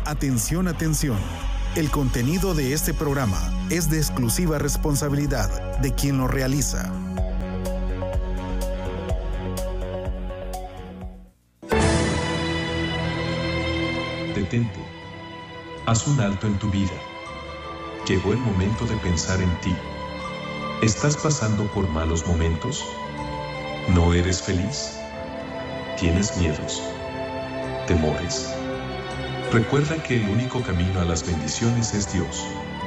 Atención, atención. El contenido de este programa es de exclusiva responsabilidad de quien lo realiza. Detente. Haz un alto en tu vida. Llegó el momento de pensar en ti. ¿Estás pasando por malos momentos? ¿No eres feliz? ¿Tienes miedos? ¿Temores? Recuerda que el único camino a las bendiciones es Dios.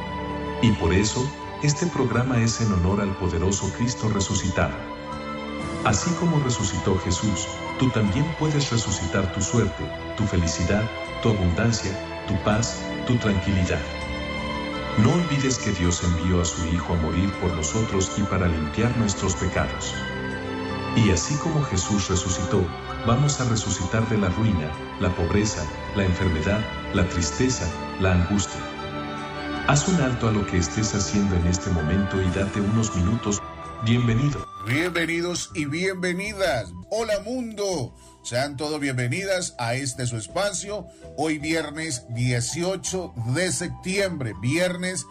Y por eso, este programa es en honor al poderoso Cristo resucitado. Así como resucitó Jesús, tú también puedes resucitar tu suerte, tu felicidad, tu abundancia, tu paz, tu tranquilidad. No olvides que Dios envió a su Hijo a morir por nosotros y para limpiar nuestros pecados. Y así como Jesús resucitó, vamos a resucitar de la ruina, la pobreza, la enfermedad, la tristeza, la angustia. Haz un alto a lo que estés haciendo en este momento y date unos minutos. Bienvenido. Bienvenidos y bienvenidas. Hola mundo. Sean todos bienvenidas a este su espacio. Hoy viernes 18 de septiembre. Viernes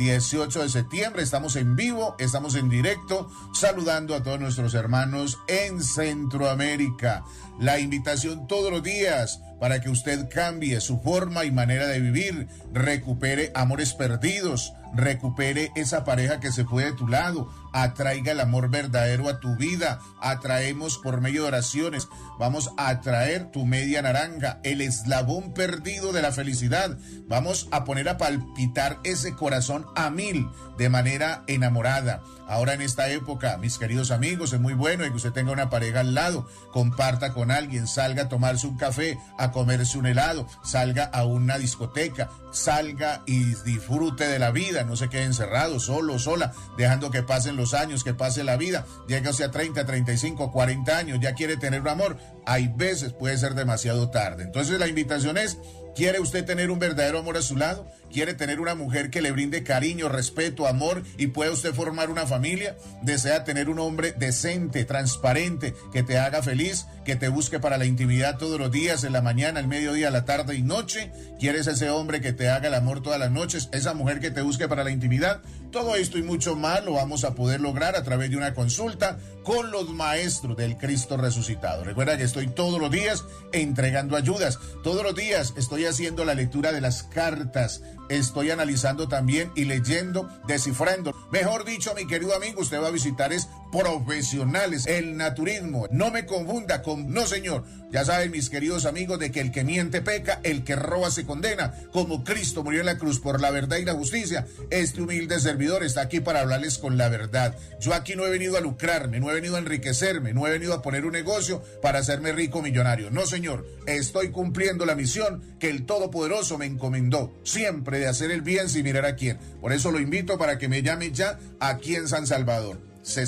18 de septiembre. Estamos en vivo, estamos en directo, saludando a todos nuestros hermanos en Centroamérica. La invitación todos los días para que usted cambie su forma y manera de vivir, recupere amores perdidos, recupere esa pareja que se fue de tu lado, atraiga el amor verdadero a tu vida. Atraemos por medio de oraciones, vamos a atraer tu media naranja, el eslabón perdido de la felicidad. Vamos a poner a palpitar ese corazón a 1000 de manera enamorada. Ahora en esta época, mis queridos amigos, es muy bueno que usted tenga una pareja al lado, comparta con alguien, salga a tomarse un café, a comerse un helado, salga a una discoteca, salga y disfrute de la vida, no se quede encerrado, solo, sola, dejando que pasen los años, que pase la vida. Llega usted a 30, 35, 40 años, ya quiere tener un amor. Hay veces puede ser demasiado tarde. Entonces la invitación es: ¿quiere usted tener un verdadero amor a su lado? ¿Quiere tener una mujer que le brinde cariño, respeto, amor y pueda usted formar una familia? ¿Desea tener un hombre decente, transparente, que te haga feliz, que te busque para la intimidad todos los días, en la mañana, al mediodía, la tarde y noche? ¿Quieres ese hombre que te haga el amor todas las noches? ¿Esa mujer que te busque para la intimidad? Todo esto y mucho más lo vamos a poder lograr a través de una consulta con los maestros del Cristo resucitado. Recuerda que estoy todos los días entregando ayudas. Todos los días estoy haciendo la lectura de las cartas. Estoy analizando también y leyendo, descifrando. Mejor dicho, mi querido amigo, usted va a visitar es profesionales, el naturismo. No me confunda con no, señor. Ya saben, mis queridos amigos, de que el que miente peca, el que roba se condena. Como Cristo murió en la cruz por la verdad y la justicia, este humilde servidor está aquí para hablarles con la verdad. Yo aquí no he venido a lucrarme, no he venido a enriquecerme, no he venido a poner un negocio para hacerme rico millonario. No, señor, estoy cumpliendo la misión que el Todopoderoso me encomendó, siempre de hacer el bien sin mirar a quién. Por eso lo invito para que me llame ya aquí en San Salvador.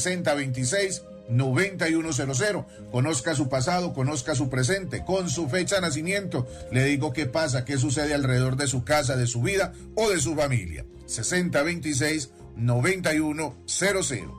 6026-9100. Conozca su pasado, conozca su presente, con su fecha de nacimiento. Le digo qué pasa, qué sucede alrededor de su casa, de su vida o de su familia. 6026-9100.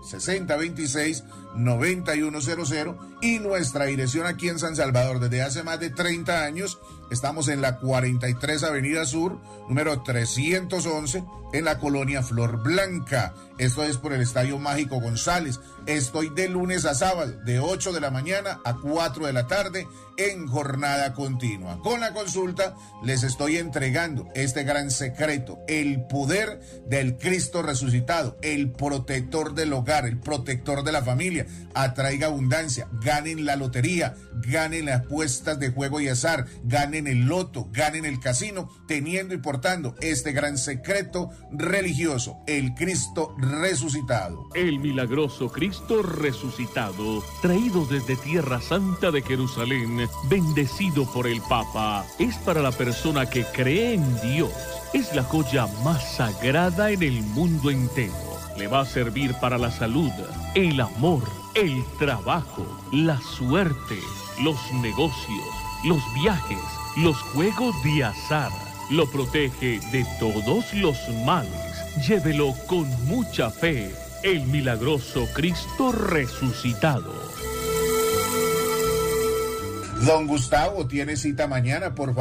6026-9100. Y nuestra dirección aquí en San Salvador desde hace más de 30 años. Estamos en la 43 Avenida Sur, número 311, en la colonia Flor Blanca. Esto es por el Estadio Mágico González. Estoy de lunes a sábado, de 8 de la mañana a 4 de la tarde, en jornada continua. Con la consulta les estoy entregando este gran secreto, el poder del Cristo resucitado, el protector del hogar, el protector de la familia. Atraiga abundancia, ganen la lotería, ganen las apuestas de juego y azar, ganen el loto, ganen el casino, teniendo y portando este gran secreto religioso, el Cristo resucitado. El milagroso Cristo resucitado, traído desde Tierra Santa de Jerusalén, bendecido por el Papa, es para la persona que cree en Dios. Es la joya más sagrada en el mundo entero. Le va a servir para la salud, el amor, el trabajo, la suerte, los negocios, los viajes, los juegos de azar. Lo protege de todos los males. Llévelo con mucha fe. El milagroso Cristo resucitado. Don Gustavo, ¿tiene cita mañana, por favor?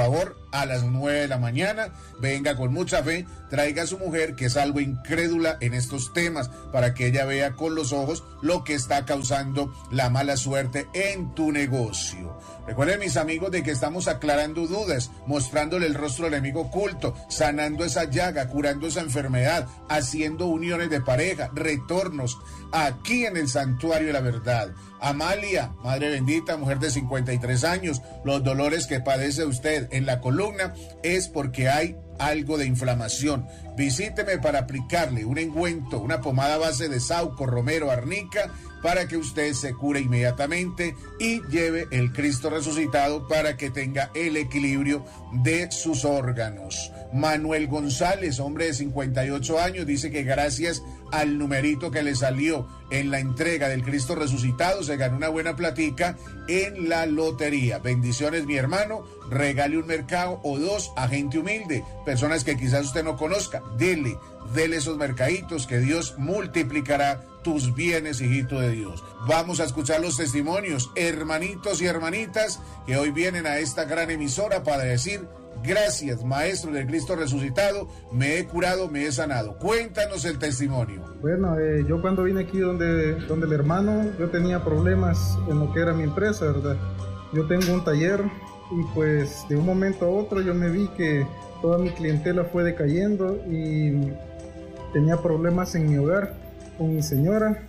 a las 9 de la mañana. Venga con mucha fe, traiga a su mujer, que es algo incrédula en estos temas, para que ella vea con los ojos lo que está causando la mala suerte en tu negocio. Recuerden, mis amigos, de que estamos aclarando dudas, mostrándole el rostro del enemigo oculto, sanando esa llaga, curando esa enfermedad, haciendo uniones de pareja, retornos, aquí en el Santuario de la Verdad. Amalia, Madre bendita, mujer de 53 años, los dolores que padece usted en la columna es porque hay algo de inflamación. Visíteme para aplicarle un ungüento, una pomada a base de sauco, romero, arnica, para que usted se cure inmediatamente y lleve el Cristo resucitado para que tenga el equilibrio de sus órganos. Manuel González, hombre de 58 años, dice que gracias al numerito que le salió en la entrega del Cristo resucitado se ganó una buena platica en la lotería. Bendiciones, mi hermano. Regale un mercado o dos a gente humilde, personas que quizás usted no conozca. Dele esos mercaditos, que Dios multiplicará tus bienes, hijito de Dios. Vamos a escuchar los testimonios, hermanitos y hermanitas, que hoy vienen a esta gran emisora para decir: gracias, Maestro del Cristo resucitado, me he curado, me he sanado. Cuéntanos el testimonio. Bueno, yo cuando vine aquí donde el hermano, yo tenía problemas en lo que era mi empresa, ¿verdad? Yo tengo un taller y pues de un momento a otro yo me vi que toda mi clientela fue decayendo y tenía problemas en mi hogar con mi señora,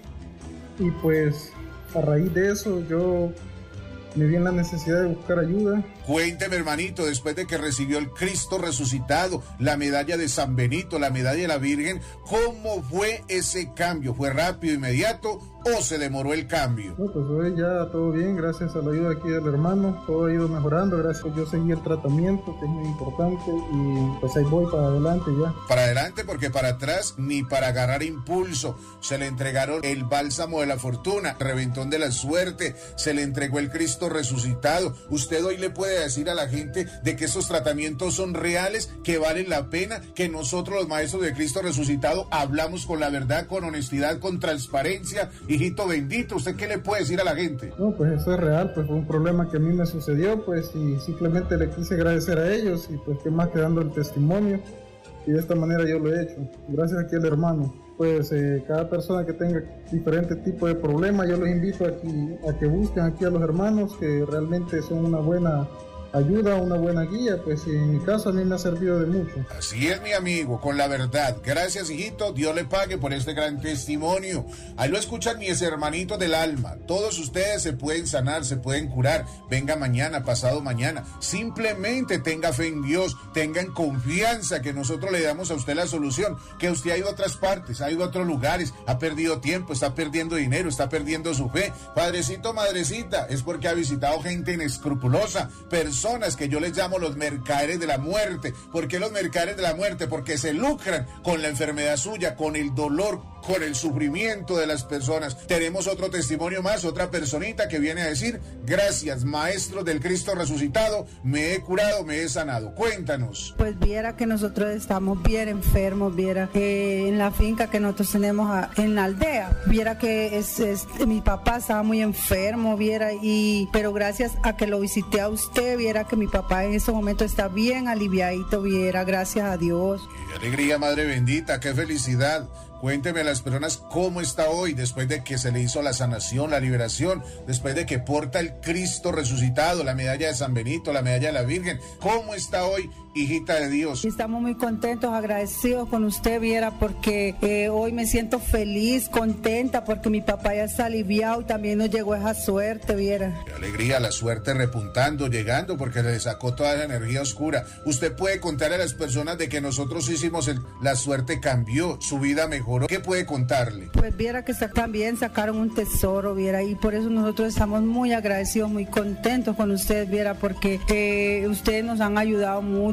y pues a raíz de eso yo me vi en la necesidad de buscar ayuda. Cuénteme, hermanito, después de que recibió el Cristo resucitado, la medalla de San Benito, la medalla de la Virgen, ¿cómo fue ese cambio? ¿Fue rápido, inmediato o se demoró el cambio? No, pues hoy ya todo bien, gracias a la ayuda aquí del hermano, todo ha ido mejorando, gracias. Yo seguí el tratamiento, que es muy importante, y pues ahí voy para adelante ya. Para adelante, porque para atrás ni para agarrar impulso. Se le entregaron el bálsamo de la fortuna, reventón de la suerte, se le entregó el Cristo resucitado. Usted hoy le puede decir a la gente de que esos tratamientos son reales, que valen la pena, que nosotros los maestros de Cristo resucitado hablamos con la verdad, con honestidad, con transparencia. Hijito bendito, ¿usted qué le puede decir a la gente? No, pues eso es real, pues fue un problema que a mí me sucedió, pues, y simplemente le quise agradecer a ellos, y pues qué más que dando el testimonio, y de esta manera yo lo he hecho. Gracias aquí al hermano. Pues cada persona que tenga diferente tipo de problema, yo los invito a que busquen aquí a los hermanos, que realmente son una buena ayuda, una buena guía, pues en mi caso a mí me ha servido de mucho. Así es, mi amigo, con la verdad. Gracias, hijito, Dios le pague por este gran testimonio. Ahí lo escuchan mis hermanitos del alma. Todos ustedes se pueden sanar, se pueden curar. Venga mañana, pasado mañana. Simplemente tenga fe en Dios, tengan confianza que nosotros le damos a usted la solución. Que usted ha ido a otras partes, ha ido a otros lugares, ha perdido tiempo, está perdiendo dinero, está perdiendo su fe. Padrecito, madrecita, es porque ha visitado gente inescrupulosa, personas que yo les llamo los mercaderes de la muerte. ¿Por qué los mercaderes de la muerte? Porque se lucran con la enfermedad suya, con el dolor, con el sufrimiento de las personas. Tenemos otro testimonio más, otra personita que viene a decir: gracias, Maestro del Cristo resucitado, me he curado, me he sanado. Cuéntanos. Pues viera que nosotros estamos bien enfermos, viera en la finca que nosotros tenemos en la aldea, viera que mi papá estaba muy enfermo, viera, pero gracias a que lo visité a usted, viera que mi papá en ese momento está bien aliviadito, viera, gracias a Dios. Qué alegría, Madre bendita, qué felicidad. Cuénteme a las personas cómo está hoy, después de que se le hizo la sanación, la liberación, después de que porta el Cristo resucitado, la medalla de San Benito, la medalla de la Virgen. ¿Cómo está hoy, hijita de Dios? Estamos muy contentos, agradecidos con usted, viera, porque hoy me siento feliz, contenta, porque mi papá ya está aliviado y también nos llegó esa suerte, viera. Qué alegría, la suerte repuntando, llegando, porque le sacó toda la energía oscura. Usted puede contar a las personas de que nosotros hicimos la suerte cambió, su vida mejoró. ¿Qué puede contarle? Pues viera que también sacaron un tesoro, viera, y por eso nosotros estamos muy agradecidos, muy contentos con ustedes, viera, porque ustedes nos han ayudado mucho.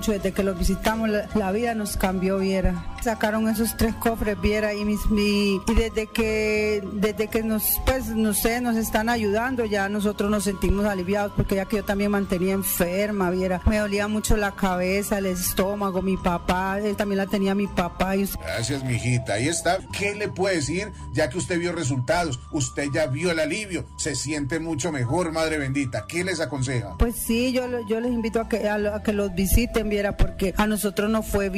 mucho desde que los visitamos, la vida nos cambió, viera. Sacaron esos 3 cofres, viera, y desde que nos están ayudando, ya nosotros nos sentimos aliviados, porque ya que yo también mantenía enferma, viera, me dolía mucho la cabeza, el estómago, mi papá, él también la tenía mi papá. Gracias, mijita, ahí está. ¿Qué le puede decir ya que usted vio resultados? Usted ya vio el alivio, se siente mucho mejor, madre bendita. ¿Qué les aconseja? Pues sí, yo les invito a que los visiten, viera, porque a nosotros nos fue bien.